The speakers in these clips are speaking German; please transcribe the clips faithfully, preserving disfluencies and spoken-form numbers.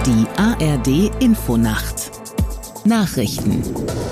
Die A R D Infonacht Nachrichten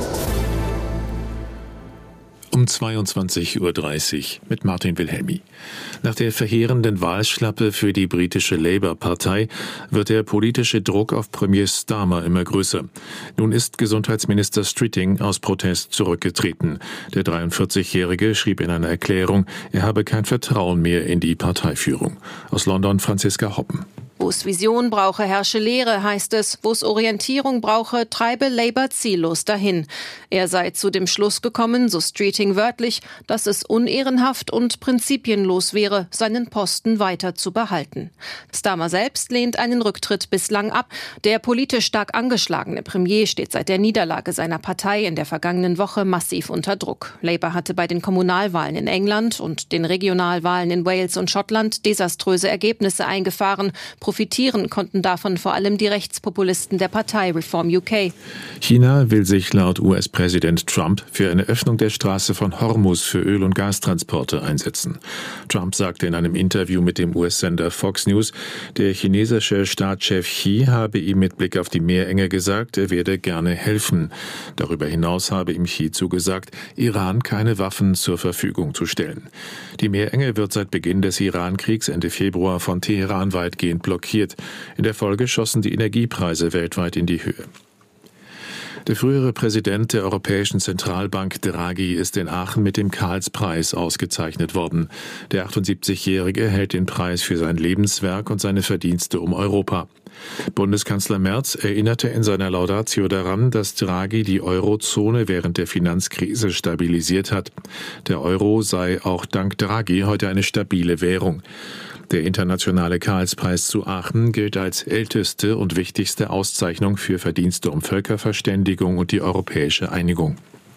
um zweiundzwanzig Uhr dreißig mit Martin Wilhelmi. Nach der verheerenden Wahlschlappe für die britische Labour-Partei wird der politische Druck auf Premier Starmer immer größer. Nun ist Gesundheitsminister Streeting aus Protest zurückgetreten. Der dreiundvierzigjährige schrieb in einer Erklärung, er habe kein Vertrauen mehr in die Parteiführung. Aus London Franziska Hoppen. Wo es Vision brauche, herrsche Lehre, heißt es. Wo es Orientierung brauche, treibe Labour ziellos dahin. Er sei zu dem Schluss gekommen, so Streeting wörtlich, dass es unehrenhaft und prinzipienlos wäre, seinen Posten weiter zu behalten. Starmer selbst lehnt einen Rücktritt bislang ab. Der politisch stark angeschlagene Premier steht seit der Niederlage seiner Partei in der vergangenen Woche massiv unter Druck. Labour hatte bei den Kommunalwahlen in England und den Regionalwahlen in Wales und Schottland desaströse Ergebnisse eingefahren. Profitieren konnten davon vor allem die Rechtspopulisten der Partei Reform U K. China will sich laut U S-Präsident Trump für eine Öffnung der Straße von Hormuz für Öl- und Gastransporte einsetzen. Trump sagte in einem Interview mit dem U S-Sender Fox News, der chinesische Staatschef Xi habe ihm mit Blick auf die Meerenge gesagt, er werde gerne helfen. Darüber hinaus habe ihm Xi zugesagt, Iran keine Waffen zur Verfügung zu stellen. Die Meerenge wird seit Beginn des Iran-Kriegs Ende Februar von Teheran weitgehend blockiert. In der Folge schossen die Energiepreise weltweit in die Höhe. Der frühere Präsident der Europäischen Zentralbank Draghi ist in Aachen mit dem Karlspreis ausgezeichnet worden. Der achtundsiebzigjährige hält den Preis für sein Lebenswerk und seine Verdienste um Europa. Bundeskanzler Merz erinnerte in seiner Laudatio daran, dass Draghi die Eurozone während der Finanzkrise stabilisiert hat. Der Euro sei auch dank Draghi heute eine stabile Währung. Der internationale Karlspreis zu Aachen gilt als älteste und wichtigste Auszeichnung für Verdienste um Völkerverständigung und die europäische Einigung.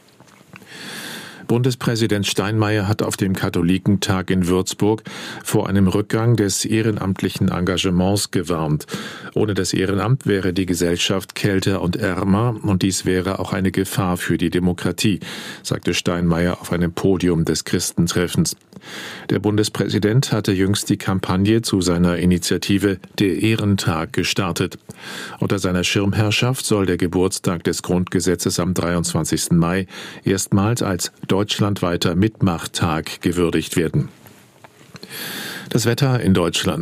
Bundespräsident Steinmeier hat auf dem Katholikentag in Würzburg vor einem Rückgang des ehrenamtlichen Engagements gewarnt. Ohne das Ehrenamt wäre die Gesellschaft kälter und ärmer und dies wäre auch eine Gefahr für die Demokratie, sagte Steinmeier auf einem Podium des Christentreffens. Der Bundespräsident hatte jüngst die Kampagne zu seiner Initiative Der Ehrentag gestartet. Unter seiner Schirmherrschaft soll der Geburtstag des Grundgesetzes am dreiundzwanzigsten Mai erstmals als deutschlandweiter Mitmachtag gewürdigt werden. Das Wetter in Deutschland.